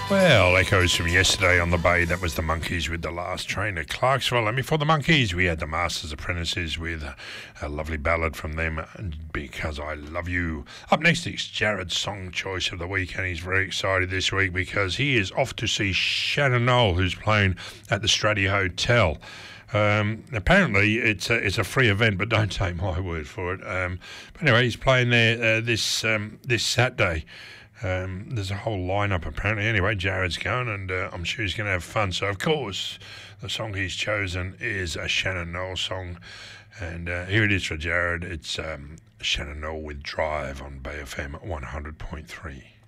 Well, echoes from yesterday on the bay. That was the Monkeys with The Last Train to Clarksville. And before the Monkeys, we had the Masters Apprentices with a lovely ballad from them, Because I Love You. Up next, it's Jared's song choice of the week, and he's very excited this week because he is off to see Shannon Noll, who's playing at the Stradia Hotel. Apparently it's a free event, but don't take my word for it. But anyway, he's playing there this Saturday. There's a whole lineup apparently. Anyway, Jared's going, and I'm sure he's going to have fun. So, of course, the song he's chosen is a Shannon Noll song. And here it is for Jared. It's Shannon Noll with Drive on Bay FM 100.3.